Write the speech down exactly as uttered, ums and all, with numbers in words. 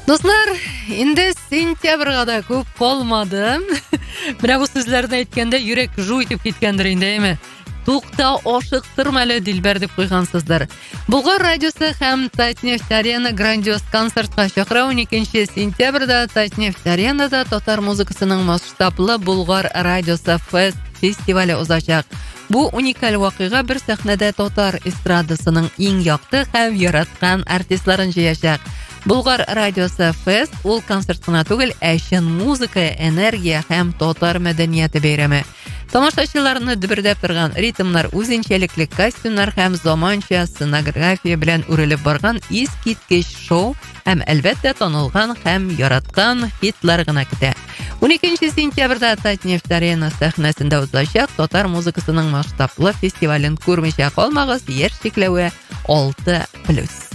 Достар, инде сентябрга да көп калмады. Менә бу сүзләрне әйткәндә йөрәк жу итеп киткәндер инде, әйме? Тукта, ашыктырм әле Дилбәр дип куйгансыздыр. Болгар радиосы һәм Татнефть Арена грандиоз концертка чакыра. уникенче сентябрьдә Татнефть Аренада татар музыкасының масштаблы Болгар радиосы фест фестивале узачак. Бу уникаль вакыйга бер сәхнәдә татар эстрадасының иң якты һәм яраткан артистларын җыячак. Болгар радиосы фест ул концерт кына түгел, ә чын музыка, энергия һәм татар мәдәнияте бәйрәме. Тамашачыларны дөбердәп торган ритмнар, үзенчәлекле костюмнар һәм заманча сценография белән үрелеп барган искиткеч шоу һәм әлбәттә танылган һәм яраткан хитлар гына көтә. уникенче сентябрьдә Татнефть Арена сәхнәсендә узачак татар музыкасының масштаблы фестивален күрмичә калмагыз, яшь чикләве алты плюс.